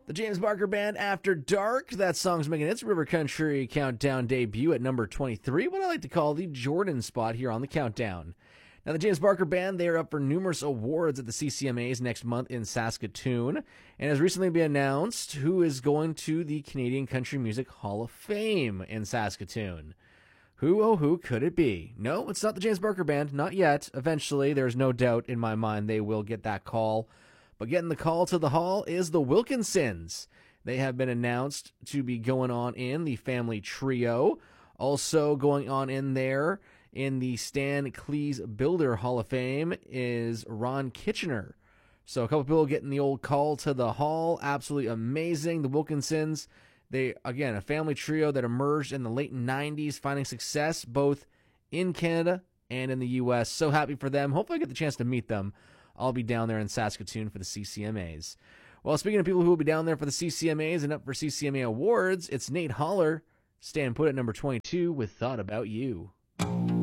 The James Barker Band, After Dark. That song's making its River Country Countdown debut at number 23, what I like to call the Jordan spot here on the countdown. Now, the James Barker Band, they are up for numerous awards at the CCMAs next month in Saskatoon, and has recently been announced who is going to the Canadian Country Music Hall of Fame in Saskatoon. Who, oh who could it be? No, it's not the James Barker Band, not yet. Eventually, there's no doubt in my mind they will get that call. But getting the call to the hall is the Wilkinsons. They have been announced to be going on in the family trio. Also going on in there in the Stan Cleese Builder Hall of Fame is Ron Kitchener. So a couple people getting the old call to the hall. Absolutely amazing. The Wilkinsons, they, again, a family trio that emerged in the late 90s, finding success both in Canada and in the U.S. So happy for them. Hopefully I get the chance to meet them. I'll be down there in Saskatoon for the CCMAs. Well, speaking of people who will be down there for the CCMAs and up for CCMA awards, it's Nate Holler, staying put at number 22 with Thought About You.